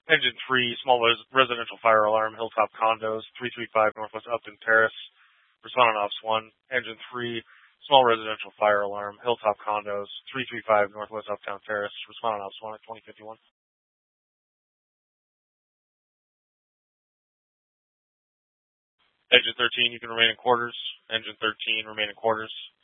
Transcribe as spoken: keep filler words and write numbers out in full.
Engine three, small res residential fire alarm, Hilltop Condos, three three five Northwest Upton Terrace. Respondent Ops one. Engine three, small residential fire alarm, Hilltop Condos, three three five Northwest Uptown Terrace. Respondent Ops one at twenty fifty-one. Engine thirteen, you can remain in quarters. Engine thirteen, remain in quarters.